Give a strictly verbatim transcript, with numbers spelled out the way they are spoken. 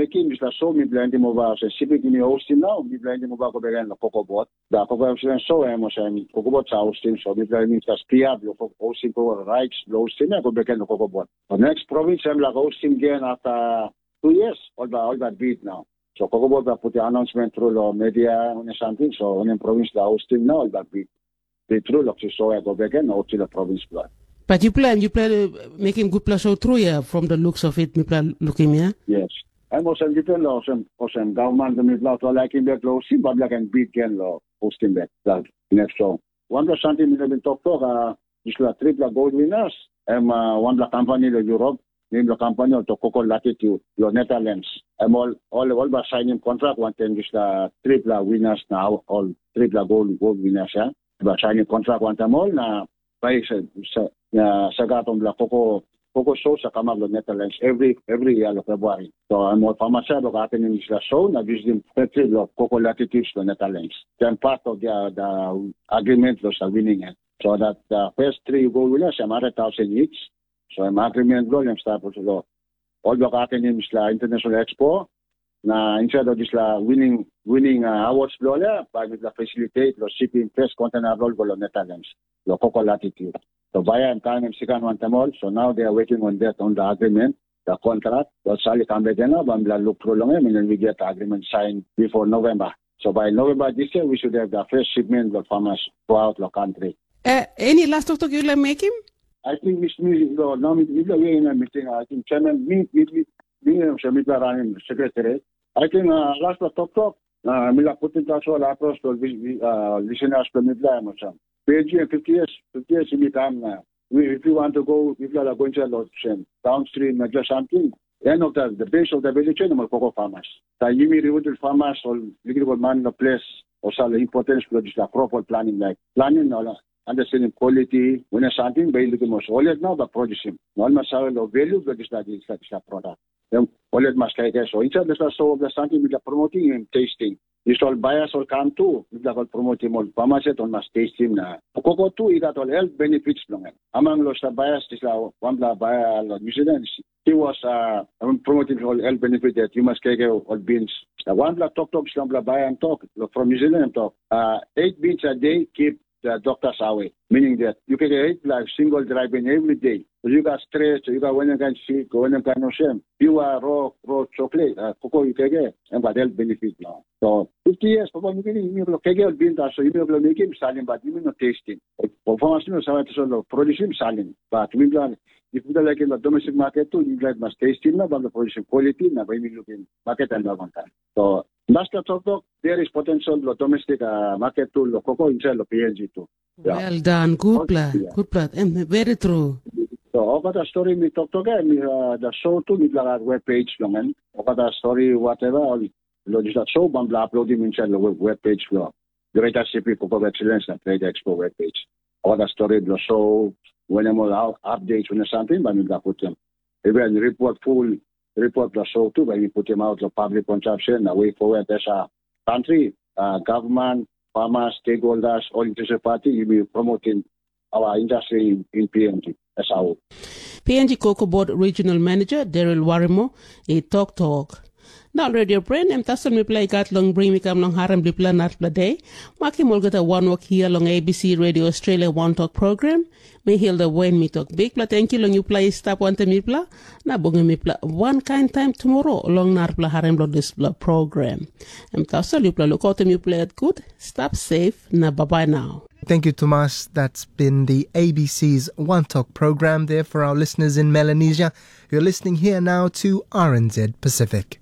Mickey, Mister So, mi blind mo ba sa sipig ni Austin now, mi blind mo ba ko began lo kokobot. Da ko ba sila so ay mo sa kokobot sa Austin, so mi blind mi sa Spia, lo Austin ko rights, lo Austin ko began lo kokobot. The next province am la Austin again after two years, all that all that beat now. So kokobot ba put the announcement through lo media on something, so on province la Austin now all that beat. They through lo so ay ko began no to the province blood. But you plan, you plan uh, making good plus so through yeah, from the looks of it, me plan looking yeah. Yes. I'm also depend on some some government the middle to like in that law, see but like and beat can law posting back that next song. One of something we have talk talk uh is la triple gold winners. I'm uh, one la company the Europe, name the company of the Coco Latitude, the Netherlands. I'm all all all by signing contract one time is the triple winners now, all triple gold gold winners, yeah. By signing contract one time all na by sa na sagatong la Coco Coco show sa Kamag of Netherlands every every year of February. So I'm more pharmacy of happening in the show na visiting factory of Coco Latitudes to Netherlands. Then part of the the agreement was winning it. So that the first three gold winners I'm one hundred thousand each. So I'm agreement goal and start to go. All the happening is la International Expo. Na instead of this la winning winning uh, awards bloya, but with the facilitate the shipping first container roll go Netherlands. The Coco Latitude. So via and time and second one time all. So now they are working on that on the agreement, the contract. So sali kambe dena bambla look through long and then we get the agreement signed before November. So by November this year we should have the first shipment of farmers throughout the country. Uh, any last talk you like make him? I think this meeting no now we we in a meeting. I think chairman me me me submit running secretary. I think uh, last talk talk uh me la put in touch all across to uh listeners to me la mo sam. Page fifty years, fifty years in the time now. We, if you want to go, if you are going to ocean, downstream, just something, end of the, the base of the value chain, we cocoa farmers. The Yimi Rivutal farmers, or little man the place, or the importance of the proper planning, like planning, or understanding quality, when a something, by looking most all it now, but producing. One must have the value of the product. Then all it must like so. Inside the so of the something with the promoting and tasting. This all buyers will come too. If they will promote him all farmers on must taste him na. Cocoa too, it got all health benefits long. Among those buyers, this one buyer New Zealand. He was uh promoting all health benefits that you must take all beans. The one black talk talk some buyer and talk from New Zealand talk. Uh eight beans a day keep the doctors away. Meaning that you can eat like single driving every day. So you got stress, you got when you can sick, when you can no shame. You are raw raw chocolate, uh, cocoa you can get and but health benefit now. So fifty years, Papa, you can get beans, so you will make him selling, but you will not taste him. Performance is so produce him selling, but we plan if you like in the domestic market too, you like must taste him, but the production quality, now we look in market and one time. So last talk talk, there is potential the domestic uh, market too, the cocoa inside the P N G too. Yeah. Well done, good plan, yeah. Good plan, and very true. So about the story we talk to again, uh, the show too, we like web page long and about the story whatever, all just the show, but upload him inside the web page flow. Greater C P Cocoa Excellence and Trade Expo web page. All the story, the show, when I'm all updates when something, but we put them. Even report full report the show too, but we put them out of public consumption, a way forward as a country, uh, government, farmers, stakeholders, all interested parties, you will be promoting our industry in, in P N G. That's how. P N G Cocoa Board Regional Manager Daryl Warimo, a talk talk. Now, Radio Brain, I'm tasting me play got long bring me come long harem blipla nat day. Maki mulgata one walk here long A B C Radio Australia One Talk program. Me heal the when me talk big pla thank you long you play stop one time me pla. Na bunga me pla one kind time tomorrow long narpla harem blood this program. I'm tasting you play look out me play it good. Stop safe. Na bye bye now. Thank you, Tomas. That's been the A B C's One Talk program there for our listeners in Melanesia. You're listening here now to R N Z Pacific.